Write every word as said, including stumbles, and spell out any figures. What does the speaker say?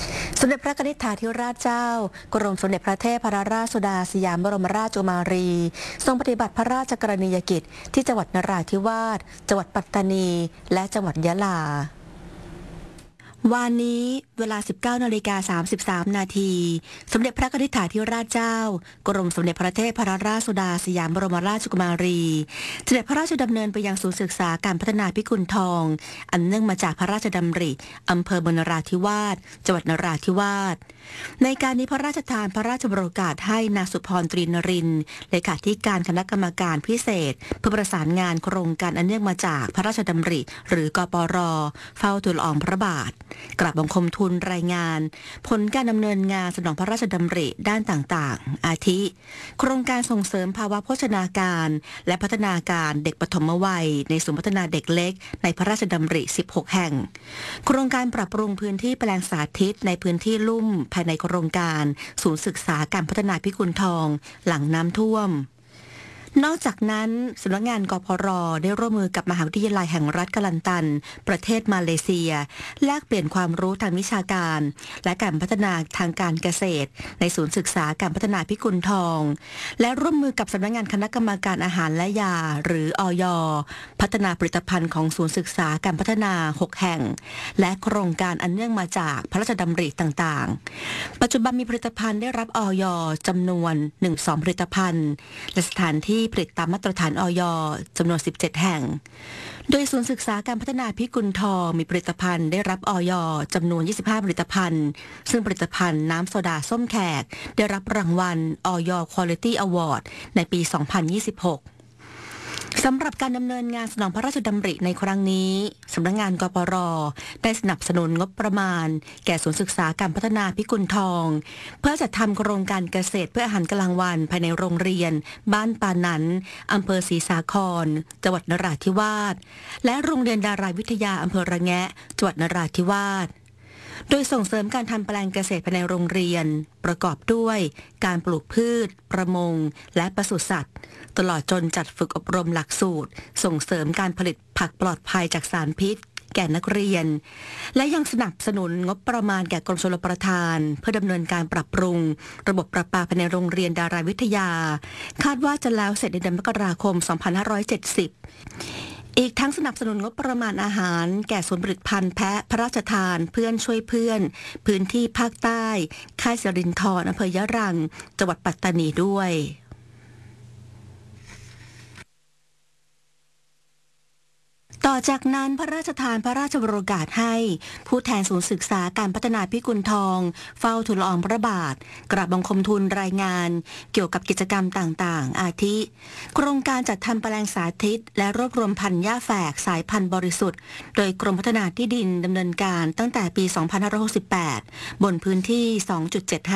สมเด็จพระนิธิถาธิราชเจ้ากรมสมเด็จพระเทพรราชสุดาสยามบรมราชกุมารีทรงปฏิบัติพระราชกรณียกิจที่จังหวัดนราธิวาสจังหวัดปัตตานีและจังหวัดยะลาวันนี้เวลา สิบเก้านาฬิกาสามสิบสาม นาทีสมเด็จพระนิธิถาธิราชเจ้ากรมสมเด็จพระเทพรราชสุดาสยามบรมราชกุมารีเสด็จพระราชดำเนินไปยังศูนย์ศึกษาการพัฒนาพิกุลทองอันเนื่องมาจากพระราชดำริอำเภอเมืองนราธิวาสจังหวัดนราธิวาสในการนี้พระราชทานพระราชบรโอกาสให้นางสุพรตรีนรินทร์เลขาธิการคณะกรรมการพิเศษเพื่อประสานงานโครงการอันเนื่องมาจากพระราชดำริหรือกปรเฝ้าทูลละอองพระบาทกราบบังคมทูลรายงานผลการดำเนินงานสนองพระราชดำริด้านต่างๆอาทิโครงการส่งเสริมภาวะโภชนาการและพัฒนาการเด็กปฐมวัยในศูนย์พัฒนาเด็กเล็กในพระราชดำริสิบหกแห่งโครงการปรับปรุงพื้นที่แปลงสาธิตในพื้นที่ลุ่มภายในโครงการศูนย์ศึกษาการพัฒนาพิกุลทองหลังน้ำท่วมนอกจากนั้นสำนักงานกพรได้ร่วมมือกับมหาวิทยาลัยแห่งรัฐกะลันตันประเทศมาเลเซียแลกเปลี่ยนความรู้ทางวิชาการและการพัฒนาทางการเกษตรในศูนย์ศึกษาการพัฒนาพิกุลทองและร่วมมือกับสำนักงานคณะกรรมการอาหารและยาหรืออย.พัฒนาผลิตภัณฑ์ของศูนย์ศึกษาการพัฒนาหกแห่งและโครงการอันเนื่องมาจากพระราชดำริต่างๆปัจจุบันมีผลิตภัณฑ์ได้รับอย.จำนวนหนึ่งสองผลิตภัณฑ์และสถานที่ผลิตตามมาตรฐานอย.จำนวนสิบเจ็ดแห่งโดยศูนย์ศึกษาการพัฒนาพิกุลทองมีผลิตภัณฑ์ได้รับอย.จำนวนยี่สิบห้าผลิตภัณฑ์ซึ่งผลิตภัณฑ์น้ำโซดาส้มแขกได้รับรางวัลอย Quality Award ในปี สองพันยี่สิบหกสำหรับการดำเนินงานสนองพระราชดำริในครั้งนี้สำนักงานกปรได้สนับสนุนงบประมาณแก่ศูนย์ศึกษาการพัฒนาพิกุลทองเพื่อจัดทำโครงการเกษตรเพื่ออาหารกลางวันภายในโรงเรียนบ้านปานันอำเภอศรีสาครจังหวัดนราธิวาสและโรงเรียนดาราวิทยาอำเภอระแงะจังหวัดนราธิวาสโดยส่งเสริมการทำแปลงเกษตรภายในโรงเรียนประกอบด้วยการปลูกพืชประมงและปศุสัตว์ตลอดจนจัดฝึกอบรมหลักสูตรส่งเสริมการผลิตผักปลอดภัยจากสารพิษแก่นักเรียนและยังสนับสนุนงบประมาณแก่กรมชลประทานเพื่อดำเนินการปรับปรุงระบบประปาภายในโรงเรียนดาราวิทยาคาดว่าจะแล้วเสร็จในเดือนมกราคม สองพันห้าร้อยเจ็ดสิบอีกทั้งสนับสนุนงบประมาณอาหารแก่ศูนย์ผลิตภัณฑ์แพะพระราชทานเพื่อนช่วยเพื่อนพื้นที่ภาคใต้ค่ายสิรินธรอำเภอยะรังจังหวัดปัตตานีด้วยต่อจากนั้นพระราชทานพระราชบรโอกาสให้ผู้แทนศูนย์ศึกษาการพัฒนาพิกุลทองเฝ้าทูลละอองพระบาทกราบบังคมทูลรายงานเกี่ยวกับกิจกรรมต่างๆอาทิโครงการจัดทำแปลงสาธิตและรวบรวมพันธุ์หญ้าแฝกสายพันธุ์บริสุทธิ์โดยกรมพัฒนาที่ดินดำเนินการตั้งแต่ปี สองพันห้าร้อยหกสิบแปด บนพื้นที่ สองจุดเจ็ดห้า